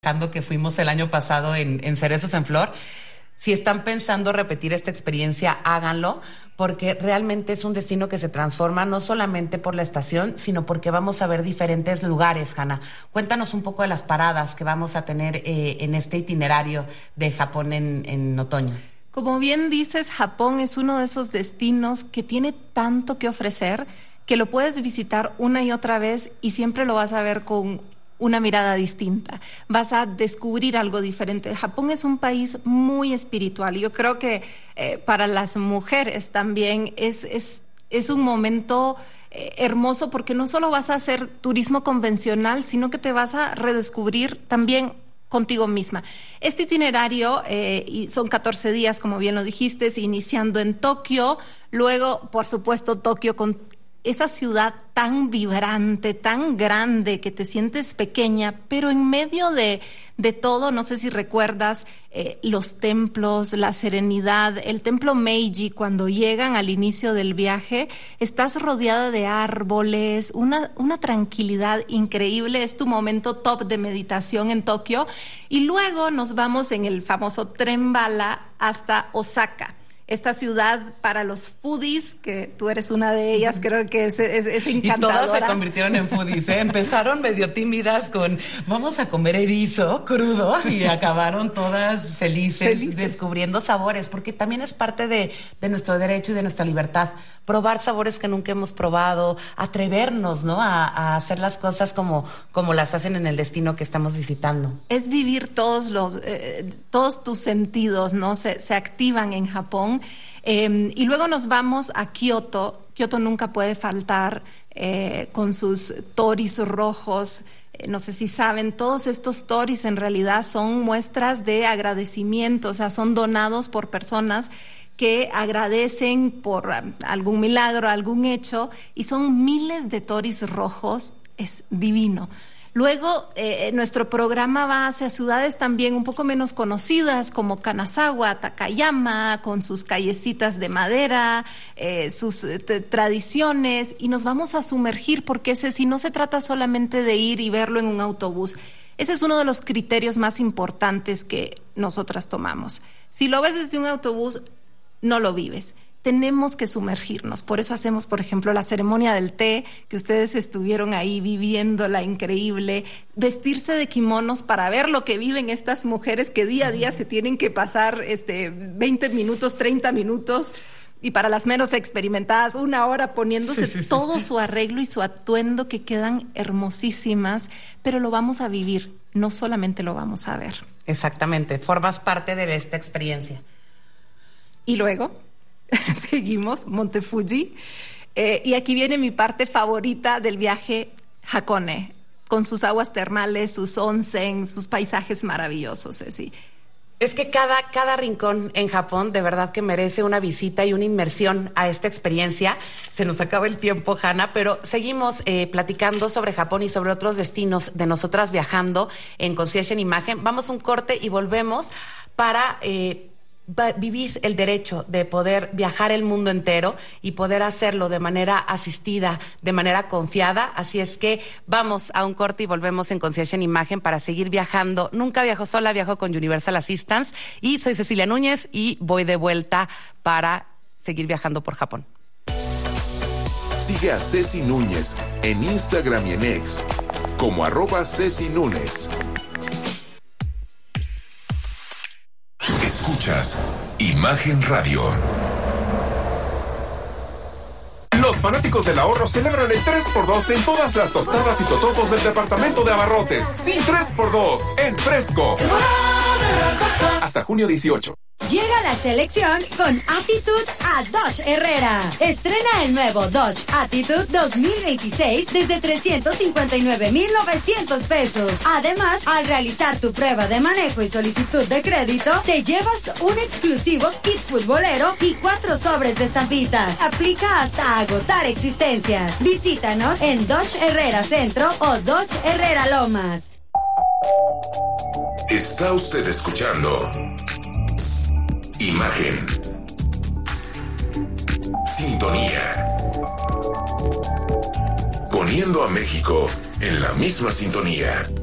que fuimos el año pasado en Cerezos en Flor. Si están pensando repetir esta experiencia, háganlo, porque realmente es un destino que se transforma no solamente por la estación, sino porque vamos a ver diferentes lugares, Hanna. Cuéntanos un poco de las paradas que vamos a tener en este itinerario de Japón en otoño. Como bien dices, Japón es uno de esos destinos que tiene tanto que ofrecer que lo puedes visitar una y otra vez y siempre lo vas a ver con una mirada distinta. Vas a descubrir algo diferente. Japón es un país muy espiritual. Yo creo que para las mujeres también es un momento hermoso, porque no solo vas a hacer turismo convencional, sino que te vas a redescubrir también contigo misma. Este itinerario son 14 días, como bien lo dijiste, iniciando en Tokio, luego, por supuesto, Tokio con esa ciudad tan vibrante, tan grande, que te sientes pequeña, pero en medio de todo, no sé si recuerdas los templos, la serenidad, el templo Meiji, cuando llegan al inicio del viaje, estás rodeada de árboles, una tranquilidad increíble, es tu momento top de meditación en Tokio, y luego nos vamos en el famoso tren bala hasta Osaka. Esta ciudad para los foodies, que tú eres una de ellas, creo que es encantadora. Y todas se convirtieron en foodies, ¿eh? Empezaron medio tímidas con vamos a comer erizo crudo y acabaron todas felices descubriendo sabores, porque también es parte de nuestro derecho y de nuestra libertad. Probar sabores que nunca hemos probado, atrevernos, ¿no? A hacer las cosas como las hacen en el destino que estamos visitando. Es vivir todos tus sentidos, ¿no? Se activan en Japón. Y luego nos vamos a Kioto. Kioto nunca puede faltar con sus toris rojos. No sé si saben, todos estos toris en realidad son muestras de agradecimiento, o sea, son donados por personas que agradecen por algún milagro, algún hecho, y son miles de toris rojos. Es divino. Luego, nuestro programa va hacia ciudades también un poco menos conocidas, como Kanazawa, Takayama, con sus callecitas de madera, sus tradiciones, y nos vamos a sumergir, porque si no se trata solamente de ir y verlo en un autobús. Ese es uno de los criterios más importantes que nosotras tomamos. Si lo ves desde un autobús, no lo vives. Tenemos que sumergirnos, por eso hacemos, por ejemplo, la ceremonia del té, que ustedes estuvieron ahí viviéndola increíble, vestirse de kimonos para ver lo que viven estas mujeres que día a día se tienen que pasar 20 minutos, 30 minutos, y para las menos experimentadas, 1 hora poniéndose todo su arreglo y su atuendo, que quedan hermosísimas, pero lo vamos a vivir, no solamente lo vamos a ver. Exactamente, formas parte de esta experiencia. Y luego seguimos, Monte Fuji, y aquí viene mi parte favorita del viaje, Hakone, con sus aguas termales, sus onsen, sus paisajes maravillosos, Ceci. Es que cada rincón en Japón de verdad que merece una visita y una inmersión a esta experiencia. Se nos acaba el tiempo, Hanna, pero seguimos platicando sobre Japón y sobre otros destinos de nosotras viajando en Concierge en Imagen. Vamos a un corte y volvemos para vivir el derecho de poder viajar el mundo entero y poder hacerlo de manera asistida, de manera confiada. Así es que vamos a un corte y volvemos en Concierge en Imagen para seguir viajando. Nunca viajo sola, viajo con Universal Assistance, y soy Cecilia Núñez y voy de vuelta para seguir viajando por Japón. Sigue a Ceci Núñez en Instagram y en X como @CeciNúñez. Escuchas Imagen Radio. Los fanáticos del ahorro celebran el 3x2 en todas las tostadas y totopos del departamento de abarrotes. Sí, 3x2 en fresco. Hasta junio 18. Llega la selección con Attitude a Dodge Herrera. Estrena el nuevo Dodge Attitude 2026 desde 359,900 pesos. Además, al realizar tu prueba de manejo y solicitud de crédito, te llevas un exclusivo kit futbolero y 4 sobres de estampitas. Aplica hasta agotar existencias. Visítanos en Dodge Herrera Centro o Dodge Herrera Lomas. Está usted escuchando Imagen. Sintonía. Poniendo a México en la misma sintonía.